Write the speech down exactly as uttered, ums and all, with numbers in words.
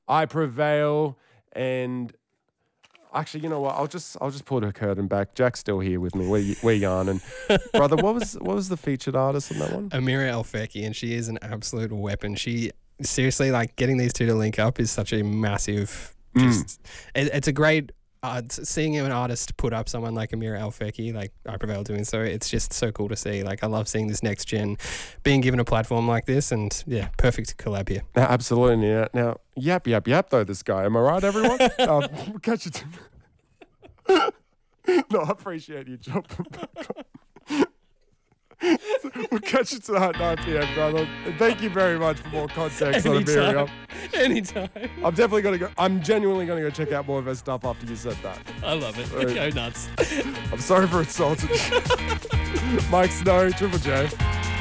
I Prevail, and actually, you know what? I'll just I'll just pull the curtain back. Jack's still here with me. We're, we're yarning. Brother, what was what was the featured artist on that one? Amira El Feki, and she is an absolute weapon. She seriously, like, getting these two to link up is such a massive. Just, mm. it, it's a great. Uh, seeing an artist put up someone like Amira El Feki, like I Prevail doing so, it's just so cool to see. Like, I love seeing this next gen being given a platform like this, and yeah, perfect collab here. Now, absolutely. Yeah. Now, yap, yap, yap, though, this guy. Am I right, everyone? um, we'll catch you. T- no, I appreciate you jumping back on. We'll catch you tonight at nine p.m, brother. And thank you very much for more context on Amira. Anytime. I'm definitely going to go. I'm genuinely going to go check out more of her stuff after you said that. I love it. So, go nuts. I'm sorry for insulting you. Mike Snow, Triple J.